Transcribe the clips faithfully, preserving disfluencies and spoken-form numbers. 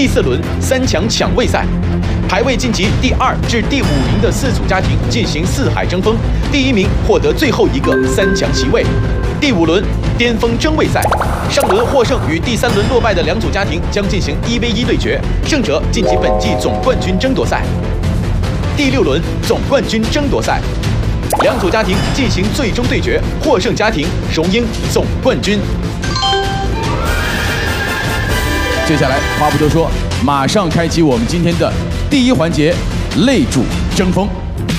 第四轮三强抢位赛，排位晋级第二至第五名的四组家庭进行四海争锋，第一名获得最后一个三强席位。第五轮巅峰争位赛，上轮获胜与第三轮落败的两组家庭将进行一 v 一对决，胜者晋级本季总冠军争夺赛。第六轮总冠军争夺赛，两组家庭进行最终对决，获胜家庭荣膺总冠军。 接下来话不多说，马上开启我们今天的第一环节——擂主争锋。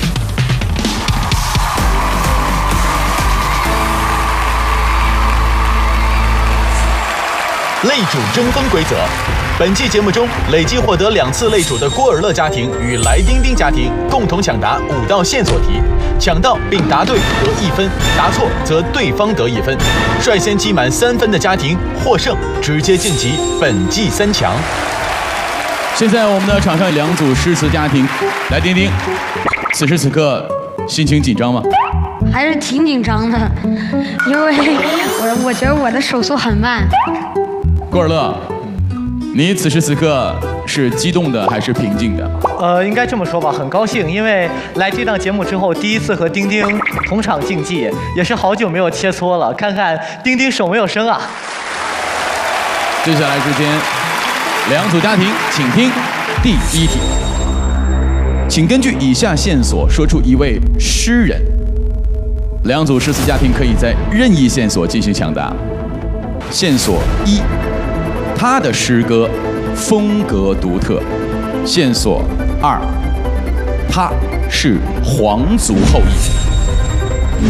擂主争锋规则：本期节目中，累计获得两次擂主的郭尔乐家庭与来丁丁家庭共同抢答五道线索题，抢到并答对得一分，答错则对方得一分。率先积满三分的家庭获胜，直接晋级本季三强。 现在我们的场上有两组诗词家庭，来丁丁，此时此刻心情紧张吗？ 还是挺紧张的，因为我我觉得我的手速很慢。 郭尔乐，你此时此刻是激动的还是平静的？ 呃，应该这么说吧，很高兴，因为来这档节目之后，第一次和丁丁同场竞技，也是好久没有切磋了，看看丁丁手没有生啊。 接下来时间，两组家庭，请听第一题，请根据以下线索说出一位诗人。两组诗词家庭可以在任意线索进行抢答。线索一，他的诗歌风格独特。线索二，他是皇族后裔。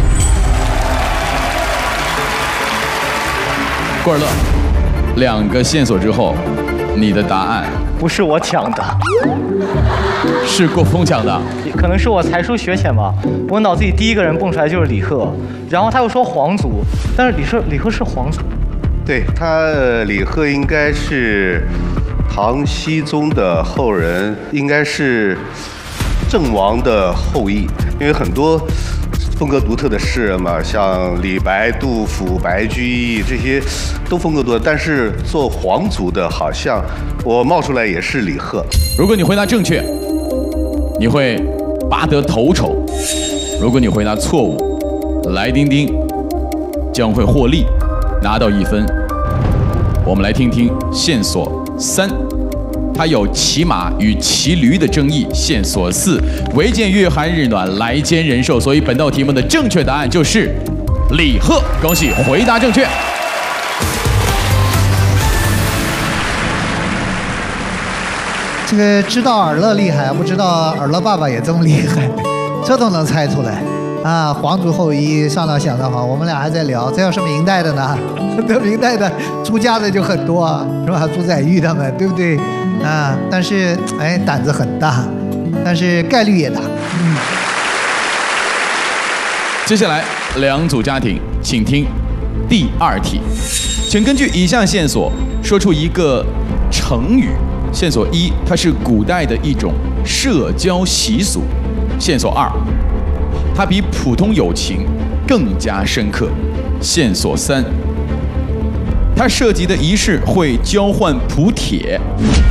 郭尔乐，两个线索之后，你的答案不是我抢的， 是郭峰抢的。 可能是我才疏学浅吧，我脑子里第一个人蹦出来就是李贺，然后他又说皇族，但是李贺李贺是皇族。 对他，呃、李贺应该是唐僖宗的后人，应该是郑王的后裔，因为很多风格独特的诗人嘛，像李白、杜甫、白居易这些都风格独特，但是做皇族的，好像我冒出来也是李贺。 如果你回答正确，你会拔得头筹；如果你回答错误，来丁丁将会获利，拿到一分。我们来听听线索三，它有骑马与骑驴的争议。线索四，唯见月寒日暖，来兼人寿。所以本道题目的正确答案就是李贺，恭喜回答正确。 这个知道尔乐厉害，不知道尔乐爸爸也这么厉害，这都能猜出来啊！皇族后裔，上来想得好，我们俩还在聊，这要是明代的呢？这明代的出家的就很多啊，是吧？朱载堉他们，对不对？啊，但是哎，胆子很大，但是概率也大。嗯。 接下来两组家庭，请听第二题，请根据以下线索说出一个成语。线索一，它是古代的一种社交习俗。线索二，它比普通友情更加深刻。线索三，它涉及的仪式会交换蒲帖。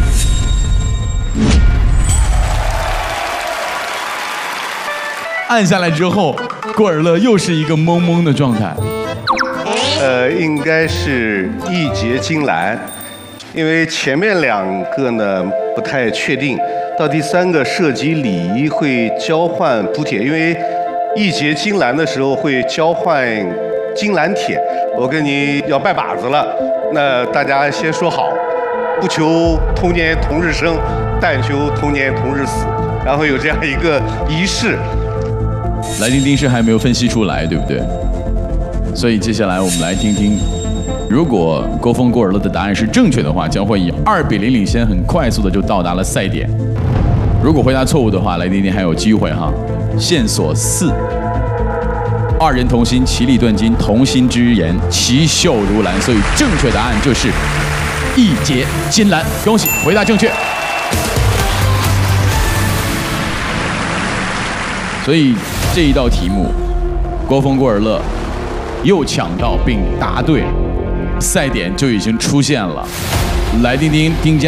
按下来之后，郭尔乐又是一个懵懵的状态。 呃，应该是义结金兰，因为前面两个呢不太确定，到第三个涉及礼仪会交换蒲帖，因为义结金兰的时候会交换金兰帖，我跟你要拜把子了，那大家先说好，不求同年同日生，但求同年同日死，然后有这样一个仪式。 来丁丁是还没有分析出来，对不对？所以接下来我们来听听，如果郭峰、郭尔乐的答案是正确的话，将会以二比零领先，很快速的就到达了赛点。如果回答错误的话，来丁丁还有机会哈。线索四，二人同心，其利断金，同心之言，其秀如兰。所以正确答案就是义结金兰。恭喜，回答正确。所以这一道题目，郭峰、郭尔乐又抢到并答对，赛点就已经出现了。来丁丁丁家